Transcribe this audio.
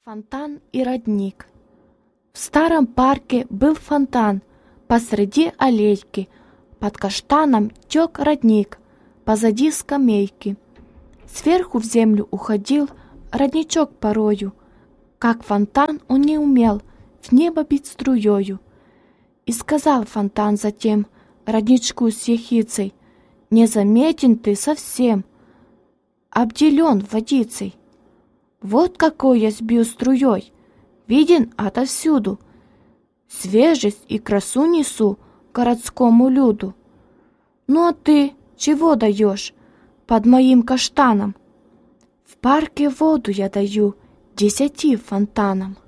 Фонтан и родник. В старом парке был фонтан, посреди аллейки, под каштаном тек родник, позади скамейки. Сверху в землю уходил родничок порою, как фонтан он не умел в небо бить струёю. И сказал фонтан затем родничку с ехицей: «Незаметен ты совсем, обделен водицей. Вот какой я сбил струей, виден отовсюду. Свежесть и красу несу городскому люду. Ну а ты чего даешь под моим каштаном? В парке воду я даю 10 фонтанам».